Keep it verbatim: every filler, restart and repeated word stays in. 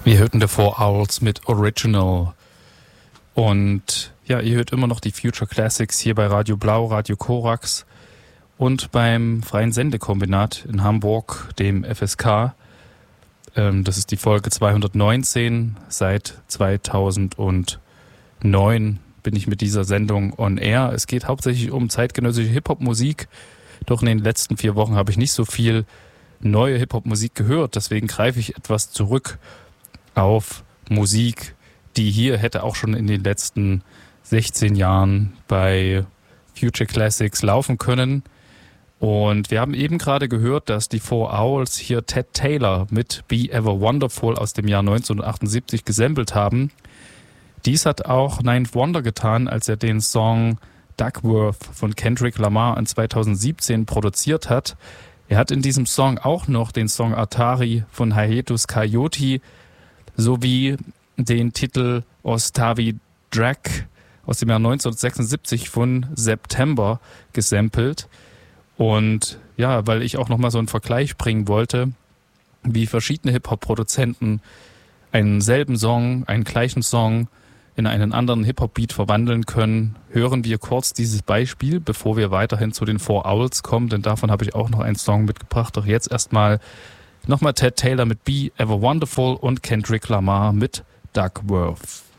Wir hörten The Four Owls mit Original. Und ja, ihr hört immer noch die Future Classics hier bei Radio Blau, Radio Korax und beim Freien Sendekombinat in Hamburg, dem F S K. Ähm, das ist die Folge zweihundertneunzehn. Seit zweitausendneun bin ich mit dieser Sendung on air. Es geht hauptsächlich um zeitgenössische Hip-Hop-Musik. Doch in den letzten vier Wochen habe ich nicht so viel neue Hip-Hop-Musik gehört. Deswegen greife ich etwas zurück auf Musik, die hier hätte auch schon in den letzten sechzehn Jahren bei Future Classics laufen können. Und wir haben eben gerade gehört, dass die Four Owls hier Ted Taylor mit Be Ever Wonderful aus dem Jahr neunzehnhundertachtundsiebzig gesampelt haben. Dies hat auch Ninth Wonder getan, als er den Song Duckworth von Kendrick Lamar in zweitausendsiebzehn produziert hat. Er hat in diesem Song auch noch den Song Atari von Hiatus Kaiyote sowie den Titel Ostavi Drag aus dem Jahr neunzehnhundertsechsundsiebzig von September gesampelt. Und ja, weil ich auch nochmal so einen Vergleich bringen wollte, wie verschiedene Hip-Hop-Produzenten einen selben Song, einen gleichen Song in einen anderen Hip-Hop-Beat verwandeln können, hören wir kurz dieses Beispiel, bevor wir weiterhin zu den Four Owls kommen, denn davon habe ich auch noch einen Song mitgebracht. Doch jetzt erstmal nochmal Ted Taylor mit Be Ever Wonderful und Kendrick Lamar mit Duckworth.